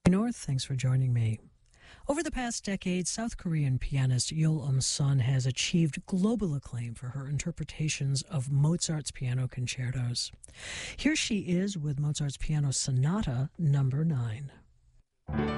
North, thanks for joining me. Over the past decade, South Korean pianist Yeol Sun has achieved global acclaim for her interpretations of Mozart's piano concertos. Here she is with Mozart's Piano Sonata No. 9.